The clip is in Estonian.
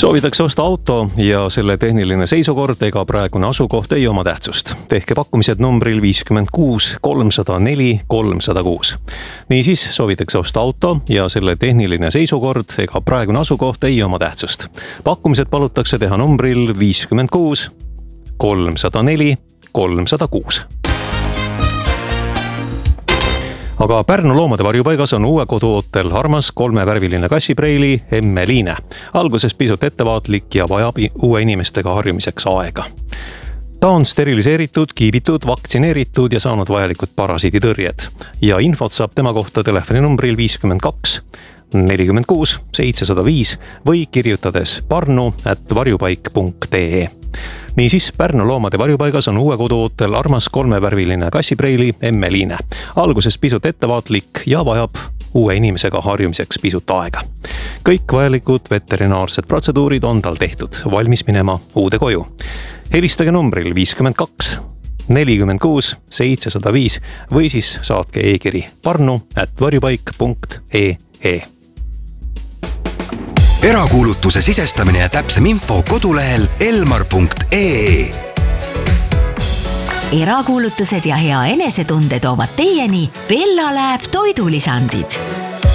Soovitakse osta auto ja selle tehniline seisukord ega praegune asukoht ei oma tähtsust. Tehke pakkumised numbril 56 304 306. Niisiis soovitakse osta auto ja selle tehniline seisukord ega praegune asukoht ei oma tähtsust. Pakkumised palutakse teha numbril 56 304 306. Aga Pärnu loomade varjupaigas on uue koduootel armas 3-värviline kassipreili Emmeliine. Alguses pisut ettevaatlik ja vajab uue inimestega harjumiseks aega. Ta on steriliseeritud, kiibitud, vaktsineeritud ja saanud vajalikud parasiiditõrjed. Ja infot saab tema kohta telefoninumbril 52 46 705 või kirjutades parnu@varjupaik.ee. Niisiis, Pärnu loomade varjupaigas on uue koduootel armas 3-värviline kassipreili Emmeliine. Alguses pisut ettevaatlik ja vajab uue inimesega harjumiseks pisut aega. Kõik vajalikud veterinaarsed protseduurid on tal tehtud, valmis minema uude koju. Helistage numbril 52 46 705 või siis saatke e-kiri parnu@varjupaik.ee. Erakuulutuse sisestamine ja täpsem info kodulehel elmar.ee. Erakuulutused ja hea enesetunde toovad teieni Bella Lab toidulisandid.